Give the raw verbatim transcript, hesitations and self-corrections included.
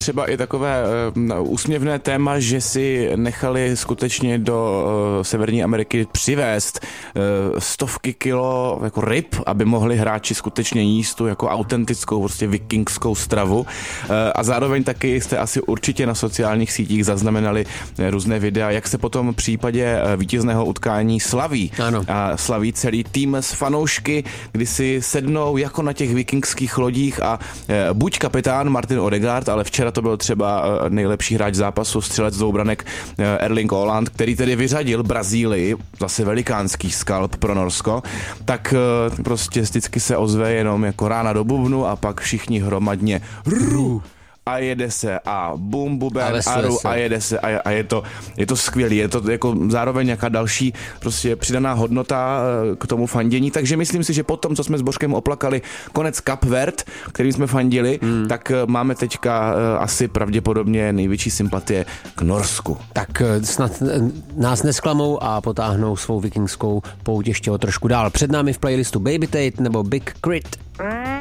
Třeba i takové uh, úsměvné téma, že si nechali skutečně do uh, Severní Ameriky přivést uh, stovky kilo jako ryb, aby mohli hráči skutečně jíst tu jako autentickou, prostě vikingskou stravu. Uh, a zároveň taky jste asi určitě na sociálních sítích zaznamenali uh, různé videa, jak se potom v případě uh, vítězného utkání slaví. Ano. A slaví celý tým z fanoušky, kdy si sednou jako na těch vikingských lodích a uh, buď kapitán Martin Odegaard, ale včera to byl třeba nejlepší hráč zápasu, střelec z obranek Erling Haaland, který tedy vyřadil Brazílii, zase velikánský skalp pro Norsko, tak prostě vždycky se ozve jenom jako rána do bubnu a pak všichni hromadně ru, a jede se a bum buben a ru a jede se a, a je to, je to skvělý, je to jako zároveň nějaká další prostě přidaná hodnota k tomu fandění, takže myslím si, že po tom, co jsme s Božkem oplakali konec Kap Verd, kterým jsme fandili, hmm. tak máme teďka asi pravděpodobně největší sympatie k Norsku. Tak snad nás nesklamou a potáhnou svou vikingskou pouť ještě o trošku dál. Před námi v playlistu Baby Tate nebo Big Crit.